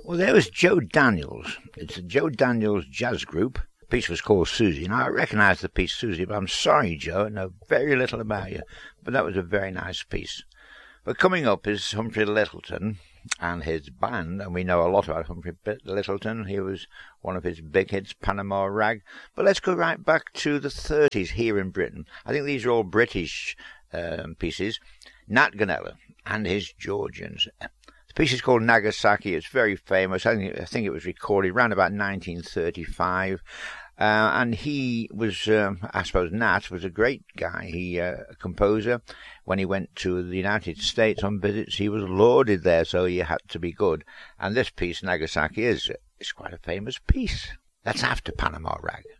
Well, there was Joe Daniels. It's the Joe Daniels Jazz Group. The piece was called Susie. Now, I recognise the piece Susie, but I'm sorry, Joe, I know very little about you. But that was a very nice piece. But coming up is Humphrey Lyttelton and his band, and we know a lot about Humphrey Lyttelton. He was one of his big hits, Panama Rag. But let's go right back to the 30s here in Britain. I think these are all British pieces. Nat Gonella and his Georgians. The piece is called Nagasaki. It's very famous. I think it was recorded around about 1935. And he was, I suppose Nat was a great guy. He, a composer. When he went to the United States on visits, he was lauded there, so he had to be good. And this piece, Nagasaki, is quite a famous piece. That's after Panama Rag.